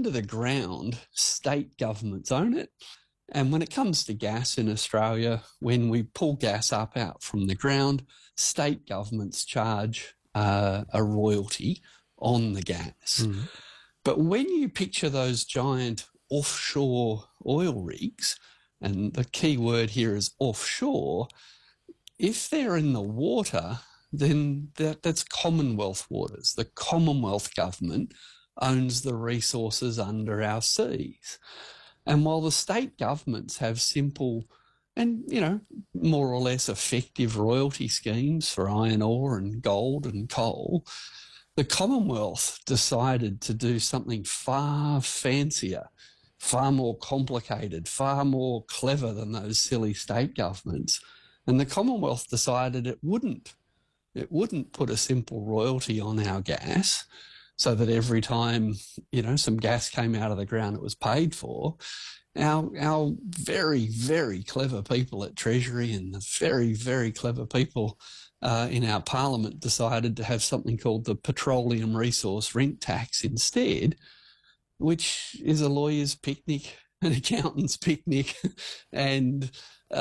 under the ground, state governments own it. And when it comes to gas in Australia, when we pull gas up out from the ground, state governments charge a royalty on the gas. But when you picture those giant offshore oil rigs, and the key word here is offshore, if they're in the water, then that's Commonwealth waters. The Commonwealth government owns the resources under our seas. And while the state governments have simple and, more or less effective royalty schemes for iron ore and gold and coal, the Commonwealth decided to do something far fancier, far more complicated, far more clever than those silly state governments. And the Commonwealth decided it wouldn't put a simple royalty on our gas so that every time, some gas came out of the ground, it was paid for. Our very, very clever people at Treasury and the very, very clever people in our Parliament decided to have something called the Petroleum Resource Rent Tax instead, which is a lawyer's picnic, an accountant's picnic, and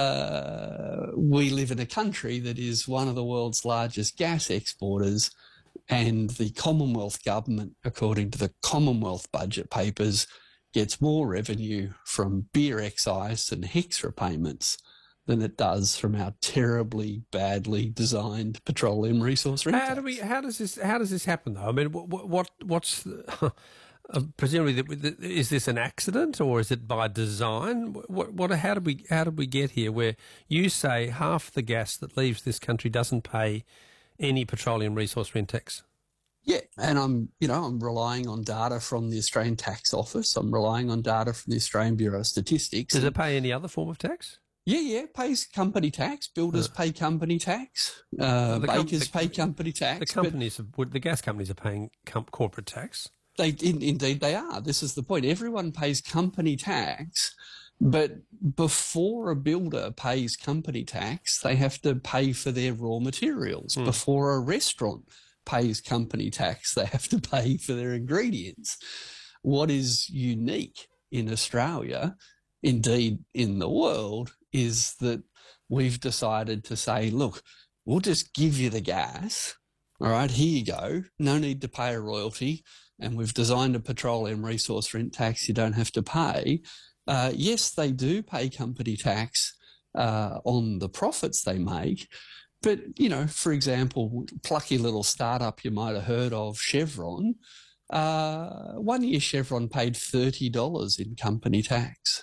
we live in a country that is one of the world's largest gas exporters, and the Commonwealth government, according to the Commonwealth budget papers, gets more revenue from beer excise and HECS payments than it does from our terribly badly designed petroleum resource rent tax. How does this happen though? I mean, what's the, presumably is this an accident or is it by design? How did we get here where you say half the gas that leaves this country doesn't pay any petroleum resource rent tax? Yeah, and I'm relying on data from the Australian Tax Office. I'm relying on data from the Australian Bureau of Statistics. Does it pay any other form of tax? Yeah, pays company tax. Builders pay company tax. Bakers pay company tax. The gas companies are paying corporate tax. Indeed they are. This is the point. Everyone pays company tax, but before a builder pays company tax, they have to pay for their raw materials. Before a restaurant pays company tax, they have to pay for their ingredients. What is unique in Australia, indeed in the world, is that we've decided to say, look, we'll just give you the gas. All right, here you go. No need to pay a royalty. And we've designed a petroleum resource rent tax you don't have to pay. Yes, they do pay company tax on the profits they make. But, for example, plucky little startup you might have heard of, Chevron, 1 year Chevron paid $30 in company tax.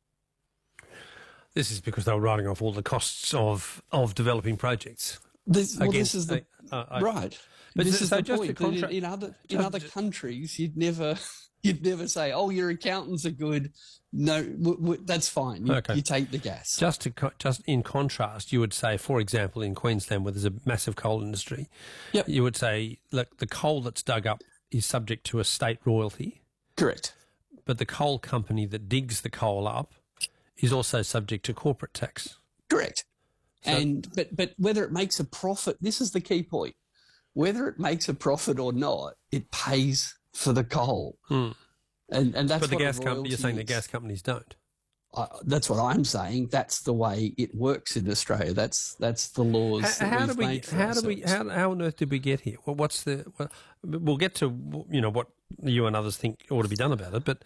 This is because they were writing off all the costs of developing projects. This is the right. But this is the just point. In other countries, you'd never say, "Oh, your accountants are good." No, that's fine. You take the gas. Just in contrast, you would say, for example, in Queensland, where there's a massive coal industry, you would say, look, the coal that's dug up is subject to a state royalty. Correct. But the coal company that digs the coal up is also subject to corporate tax. Correct. So, but whether it makes a profit, this is the key point. Whether it makes a profit or not, it pays for the coal. And that's but the what gas company, you're saying the gas companies don't. That's what I'm saying. That's the way it works in Australia. That's the laws that we've made for ourselves. How on earth did we get here? Well, we'll get to what you and others think ought to be done about it. But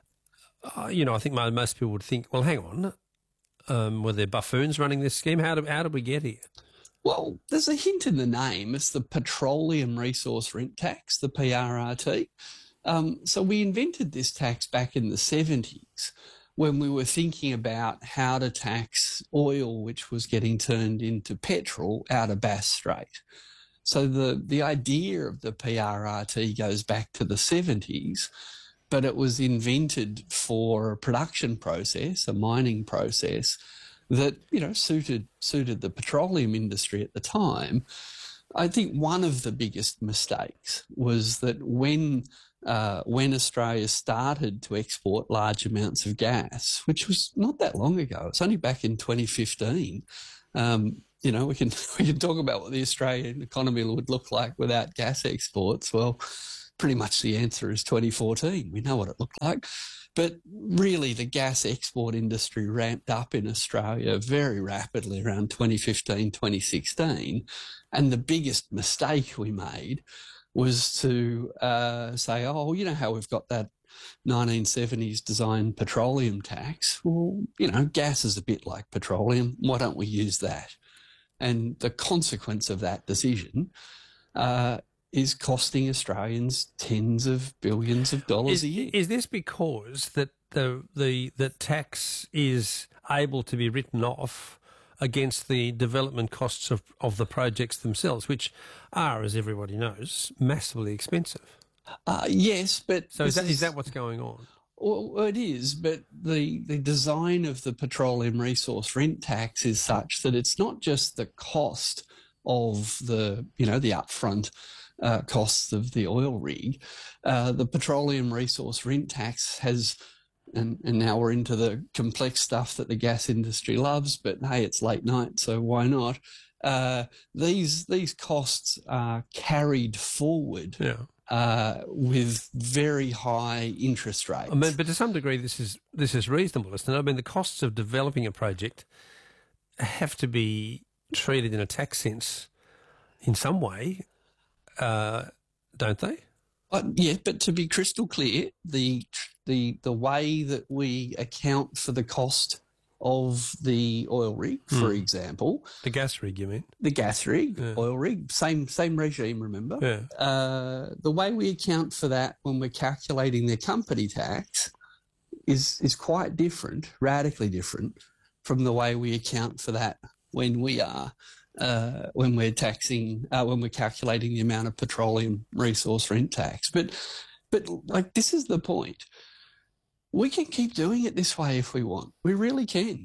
I think most people would think, well, hang on, were there buffoons running this scheme? How did we get here? Well, there's a hint in the name. It's the Petroleum Resource Rent Tax, the PRRT. So we invented this tax back in the 70s when we were thinking about how to tax oil, which was getting turned into petrol out of Bass Strait. So the idea of the PRRT goes back to the 70s, but it was invented for a production process, a mining process, that, suited the petroleum industry at the time. I think one of the biggest mistakes was that when Australia started to export large amounts of gas, which was not that long ago, it's only back in 2015. We can talk about what the Australian economy would look like without gas exports. Well, pretty much the answer is 2014. We know what it looked like. But really, the gas export industry ramped up in Australia very rapidly around 2015, 2016. And the biggest mistake we made was to say, oh, you know how we've got that 1970s design petroleum tax? Well, you know, gas is a bit like petroleum. Why don't we use that? And the consequence of that decision is costing Australians tens of billions of dollars a year. Is this because that the tax is able to be written off against the development costs of the projects themselves, which are, as everybody knows, massively expensive? Yes, but... So is that what's going on? Well, it is, but the design of the petroleum resource rent tax is such that it's not just the cost of the upfront costs of the oil rig. The petroleum resource rent tax has, and now we're into the complex stuff that the gas industry loves, but hey, it's late night, so why not? These costs are carried forward. Yeah. With very high interest rates. I mean, but to some degree, this is reasonable, isn't it? I mean, the costs of developing a project have to be treated in a tax sense in some way, don't they? Yeah, but to be crystal clear, the way that we account for the cost of the oil rig, for example. The gas rig, you mean? The gas rig, yeah. Oil rig, same regime, remember? Yeah. The way we account for that when we're calculating their company tax is quite different, radically different from the way we account for that when we're taxing, when we're calculating the amount of petroleum resource rent tax. But like, this is the point. We can keep doing it this way if we want. We really can.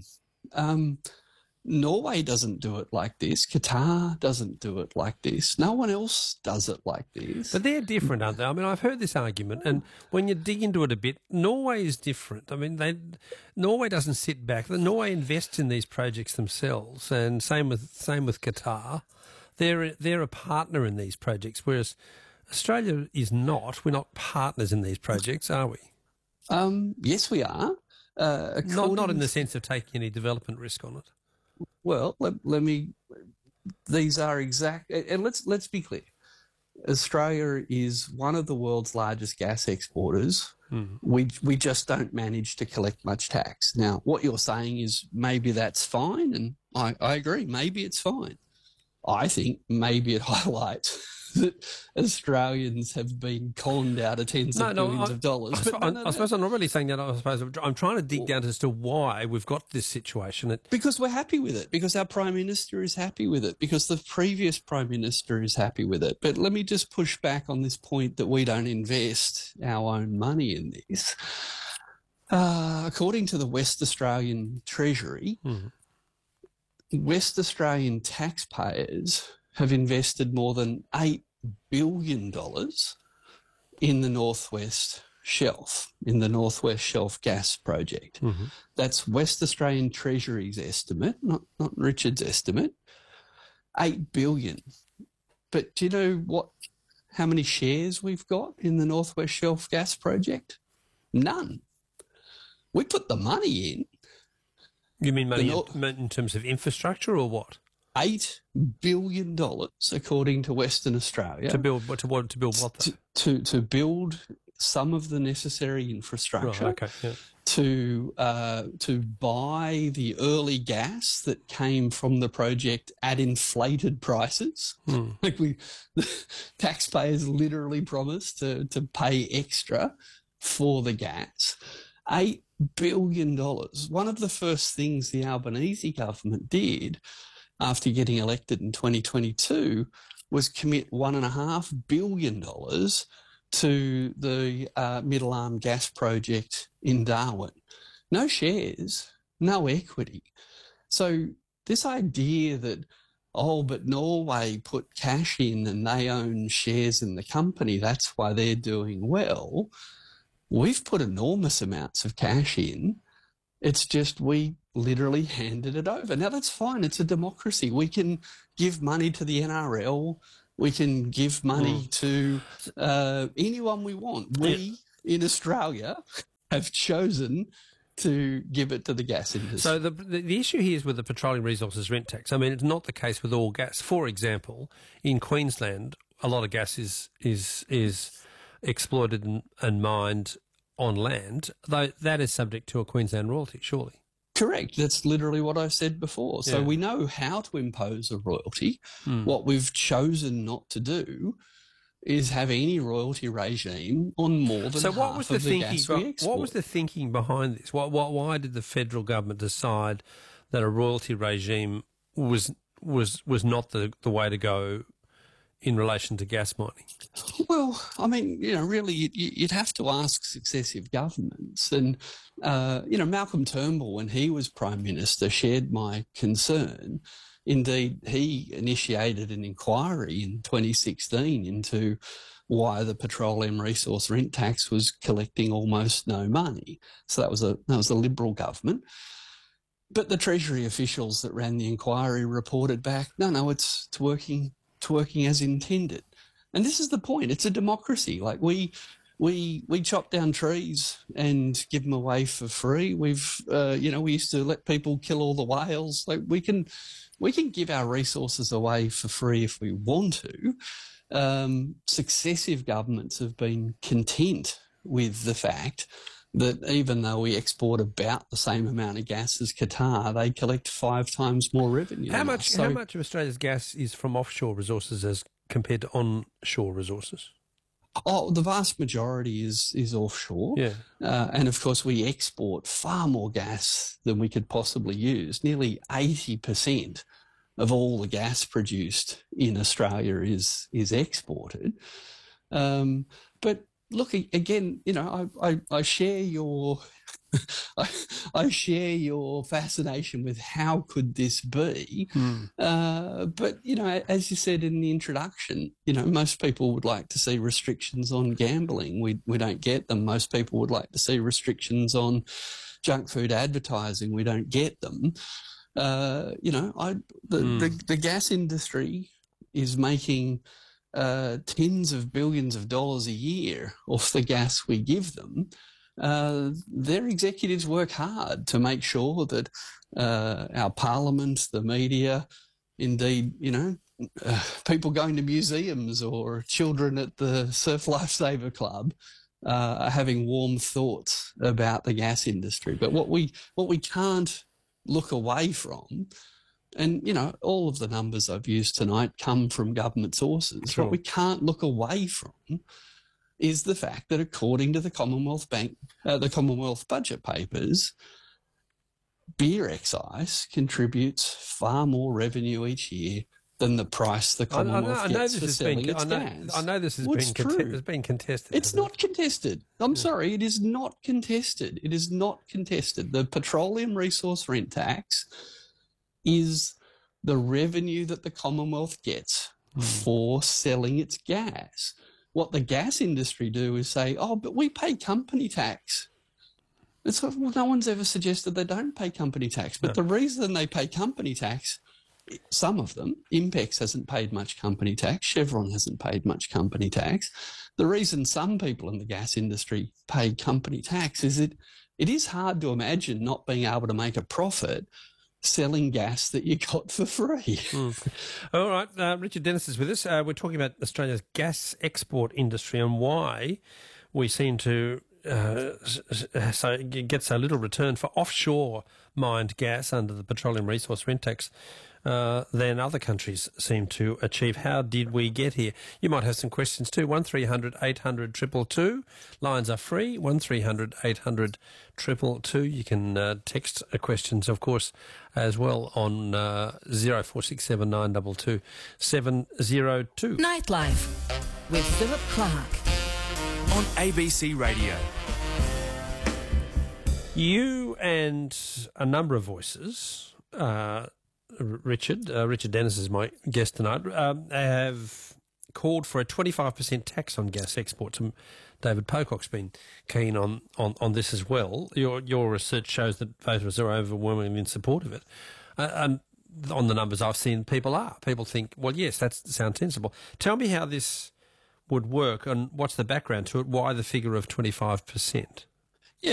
Norway doesn't do it like this. Qatar doesn't do it like this. No one else does it like this. But they're different, aren't they? I mean, I've heard this argument, and when you dig into it a bit, Norway is different. I mean, Norway doesn't sit back. Norway invests in these projects themselves, and same with Qatar. They're a partner in these projects, whereas Australia is not. We're not partners in these projects, are we? Yes, we are. Not in the sense of taking any development risk on it. Well, let me. These are exact, and let's be clear. Australia is one of the world's largest gas exporters. We just don't manage to collect much tax. Now, what you're saying is maybe that's fine, and I agree. Maybe it's fine. I think maybe it highlights that Australians have been conned out of tens of billions of dollars. I suppose I'm not really saying that. I suppose I'm trying to dig down as to why we've got this situation. Because we're happy with it, because our Prime Minister is happy with it, because the previous Prime Minister is happy with it. But let me just push back on this point that we don't invest our own money in this. According to the West Australian Treasury, West Australian taxpayers have invested more than $8 billion in the Northwest Shelf, in the Northwest Shelf gas project. That's West Australian Treasury's estimate, not Richard's estimate. $8 billion. But do you know how many shares we've got in the Northwest Shelf gas project? None. We put the money in. You mean money in terms of infrastructure or what? $8 billion, according to Western Australia. To build what? To build some of the necessary infrastructure. Right, okay, yeah. To buy the early gas that came from the project at inflated prices. Like the taxpayers literally promised to pay extra for the gas. $8 billion. One of the first things the Albanese government did after getting elected in 2022 was commit $1.5 billion to the Middle Arm gas project in Darwin. No shares, no equity. So this idea that, but Norway put cash in and they own shares in the company, that's why they're doing well. We've put enormous amounts of cash in. It's just we literally handed it over. Now, that's fine. It's a democracy. We can give money to the NRL. We can give money to anyone we want. We in Australia have chosen to give it to the gas industry. So the issue here is with the petroleum resources rent tax. I mean, it's not the case with all gas. For example, in Queensland, a lot of gas is exploited and mined on land, though that is subject to a Queensland royalty, surely. Correct. That's literally what I said before. So we know how to impose a royalty. What we've chosen not to do is have any royalty regime on more than half of the gas we export. What was the thinking behind this? Why did the federal government decide that a royalty regime was not the way to go in relation to gas mining? Well, I mean, really, you'd have to ask successive governments. And, Malcolm Turnbull, when he was Prime Minister, shared my concern. Indeed, he initiated an inquiry in 2016 into why the petroleum resource rent tax was collecting almost no money. So that was a Liberal government. But the Treasury officials that ran the inquiry reported back, no, it's working as intended. And this is the point. It's a democracy. Like we chop down trees and give them away for free. We used to let people kill all the whales. Like we can give our resources away for free if we want to. Successive governments have been content with the fact that even though we export about the same amount of gas as Qatar, they collect 5 times more revenue. How much of Australia's gas is from offshore resources as compared to onshore resources? Oh, the vast majority is offshore. Yeah. And of course, we export far more gas than we could possibly use. Nearly 80% of all the gas produced in Australia is exported. But look, again, I share your I share your fascination with how could this be. But, as you said in the introduction, most people would like to see restrictions on gambling. We don't get them. Most people would like to see restrictions on junk food advertising. We don't get them. The gas industry is making tens of billions of dollars a year off the gas we give them. Their executives work hard to make sure that our parliament, the media, indeed, people going to museums or children at the Surf Lifesaver Club are having warm thoughts about the gas industry. But what we can't look away from, and, all of the numbers I've used tonight come from government sources. Sure. What we can't look away from is the fact that according to the Commonwealth budget papers, beer excise contributes far more revenue each year than the price the Commonwealth gets for selling its gas. I know this has been contested. It's not contested. I'm sorry, it is not contested. It is not contested. The petroleum resource rent tax is the revenue that the Commonwealth gets for selling its gas. What the gas industry do is say, but we pay company tax. No one's ever suggested they don't pay company tax. But the reason they pay company tax, some of them, Impex hasn't paid much company tax, Chevron hasn't paid much company tax. The reason some people in the gas industry pay company tax is it is hard to imagine not being able to make a profit selling gas that you got for free. All right, Richard Dennis is with us. We're talking about Australia's gas export industry and why we seem to get so little return for offshore mined gas under the petroleum resource rent tax than other countries seem to achieve. How did we get here? You might have some questions too. 1300 800 222. Lines are free. 1300 800 222. You can text questions, of course, as well on 0467 922 702. Nightlife with Philip Clark on ABC Radio. You and a number of voices, Richard Dennis is my guest tonight, have called for a 25% tax on gas exports. And David Pocock's been keen on this as well. Your research shows that voters are overwhelmingly in support of it. on the numbers I've seen, people are. People think, well, yes, that sounds sensible. Tell me how this would work and what's the background to it, why the figure of 25%?